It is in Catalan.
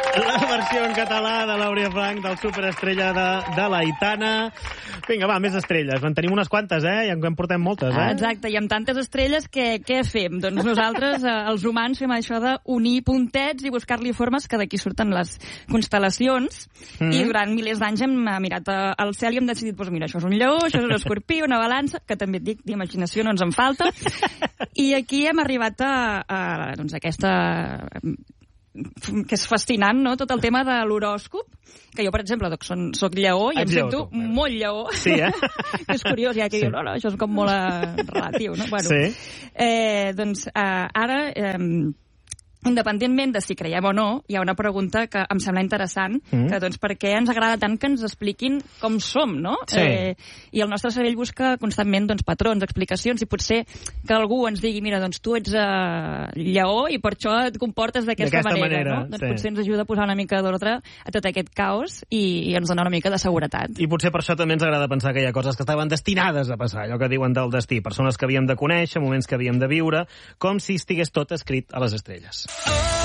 La versió en català de l'Àurea Frank, del Superestrella de l'Aitana. Vinga, va, més estrelles. En tenim unes quantes, ja en portem moltes, Exacte, i amb tantes estrelles, què fem? Doncs nosaltres, els humans, fem això d'unir puntets i buscar-li formes, que d'aquí surten les constel·lacions, i durant milers d'anys hem mirat al cel i hem decidit, doncs mira, això és un lleó, això és un escorpí, una balança, que també et dic, d'imaginació no ens en falta, i aquí hem arribat a doncs aquesta... que és fascinant, no?, tot el tema de l'horòscop, que jo, per exemple, soc lleó i em sento molt lleó. Sí, És curiós, ja que diu, no, això és com molt relatiu, no? Bueno, sí. Doncs ara... independentment de si creiem o no, hi ha una pregunta que em sembla interessant, que doncs per què ens agrada tant que ens expliquin com som, no? Sí. I el nostre cervell busca constantment doncs, patrons, explicacions, i potser que algú ens digui, mira, doncs tu ets lleó i per això et comportes d'aquesta manera, no? Doncs potser ens ajuda a posar una mica d'ordre a tot aquest caos i ens dona una mica de seguretat. I potser per això també ens agrada pensar que hi ha coses que estaven destinades a passar, allò que diuen del destí, persones que havíem de conèixer, moments que havíem de viure, com si estigués tot escrit a les estrelles.